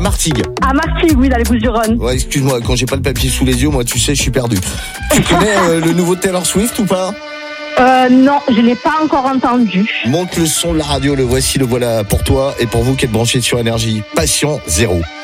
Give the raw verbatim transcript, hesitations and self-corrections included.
Martigues. À Martigues, oui, dans les Bouches-du-Rhône. Ouais, excuse-moi, quand j'ai pas le papier sous les yeux, moi, tu sais, je suis perdu. Tu connais euh, le nouveau Taylor Swift ou pas? Euh, non, je l'ai pas encore entendu. Monte le son de la radio, le voici, le voilà pour toi et pour vous qui êtes branchés sur Énergie. Passion zéro.